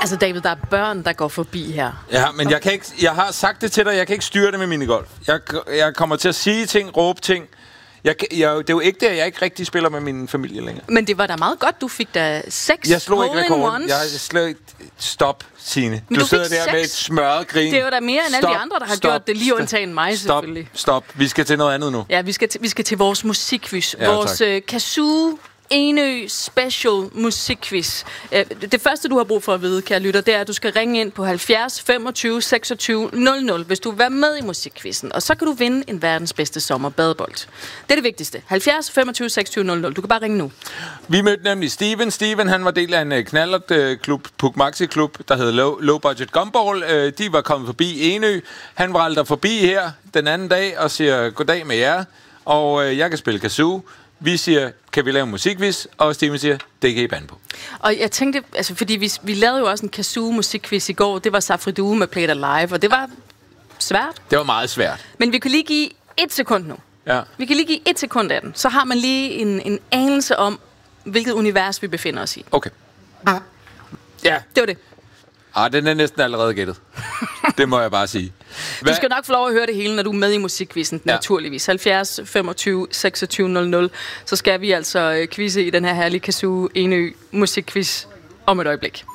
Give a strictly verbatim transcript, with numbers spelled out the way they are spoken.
Altså David, der er børn, der går forbi her. Ja, men jeg, kan ikke, jeg har sagt det til dig, jeg kan ikke styre det med minigolf. Jeg, jeg kommer til at sige ting, råbe ting. Jeg, jeg, det er jo ikke det, at jeg ikke rigtig spiller med min familie længere. Men det var da meget godt, du fik da seks Jeg slog ikke rekorden. Jeg slog ikke... Stop, Signe. Du, du sidder der seks. med et smørret grin. Det er jo da mere end alle de andre, der har stop, gjort det, lige undtagen mig stop, selvfølgelig. Stop, vi skal til noget andet nu. Ja, vi skal til, vi skal til vores musikquiz. Ja, vores uh, Kazoo Enø Special musikquiz. Uh, det første, du har brug for at vide, kære lytter, det er, at du skal ringe ind på halvfjerds femogtyve seksogtyve nul nul, hvis du vil være med i musikquizzen. Og så kan du vinde en verdens bedste sommerbadebold. Det er det vigtigste. halvfjerds femogtyve seksogtyve nul nul. Du kan bare ringe nu. Vi mødte nemlig Steven. Steven, han var del af en knallertklub, Puk Maxi Klub, der hed Low, Low Budget Gumball. De var kommet forbi Enø. Han var aldrig forbi her den anden dag og siger goddag med jer. Og jeg kan spille kazoo. Vi siger, kan vi lave en musikquiz? Og Steven siger, det kan I bande på. Og jeg tænkte, altså fordi vi, vi lavede jo også en kazoo musikquiz i går. Det var Safri Duo med Play It Alive, og det var svært. Det var meget svært. Men vi kan lige give et sekund nu. Ja. Vi kan lige give et sekund af den. Så har man lige en, en anelse om, hvilket univers vi befinder os i. Okay. Ja. Det var det. Ah, den er næsten allerede gættet. Det må jeg bare sige. Hvad? Du skal nok få lov at høre det hele, når du er med i musikquizzen, ja. Naturligvis. halvfjerds femogtyve seksogtyve nul nul. Så skal vi altså quizze i den her herlige Kazoo Enø musikquiz om et øjeblik.